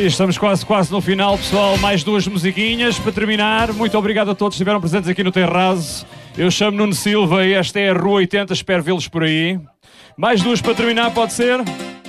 E estamos quase no final, pessoal. Mais duas musiquinhas para terminar. Muito obrigado a todos que estiveram presentes aqui no Terraço. Eu chamo Nuno Silva e esta é a Rua 80. Espero vê-los por aí. Mais duas para terminar, pode ser?